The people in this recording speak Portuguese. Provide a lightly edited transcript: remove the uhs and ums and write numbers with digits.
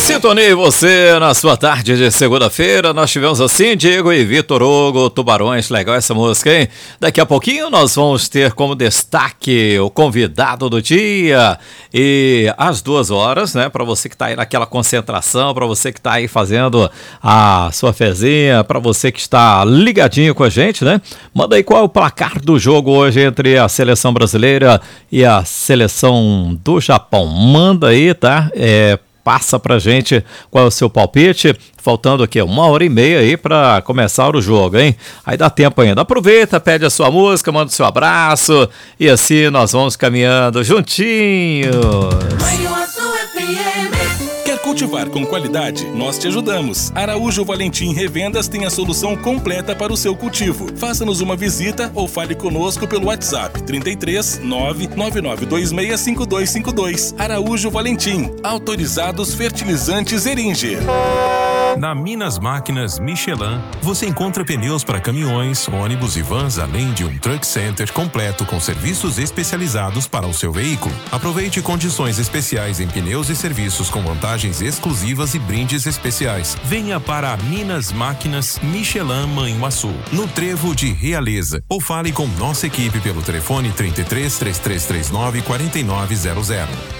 Sintonei você na sua tarde de segunda-feira. Nós tivemos assim, Diego e Vitor Hugo, Tubarões. Legal essa música, hein? Daqui a pouquinho nós vamos ter como destaque o convidado do dia. E às 2h, né? Para você que tá aí naquela concentração, para você que tá aí fazendo a sua fezinha, para você que está ligadinho com a gente, né? Manda aí qual é o placar do jogo hoje entre a seleção brasileira e a seleção do Japão. Manda aí, tá? Passa pra gente qual é o seu palpite, faltando aqui 1h30 aí pra começar o jogo, hein? Aí dá tempo ainda. Aproveita, pede a sua música, manda o seu abraço e assim nós vamos caminhando juntinhos. Quer cultivar com qualidade? Nós te ajudamos. Araújo Valentim Revendas tem a solução completa para o seu cultivo. Faça-nos uma visita ou fale conosco pelo WhatsApp 33 99926 5252. Araújo Valentim, autorizados fertilizantes Eringer. Na Minas Máquinas Michelin, você encontra pneus para caminhões, ônibus e vans, além de um truck center completo com serviços especializados para o seu veículo. Aproveite condições especiais em pneus e serviços com vantagens exclusivas e brindes especiais. Venha para a Minas Máquinas Michelin Manhuaçu, no Trevo de Realeza, ou fale com nossa equipe pelo telefone 33 3339 4900.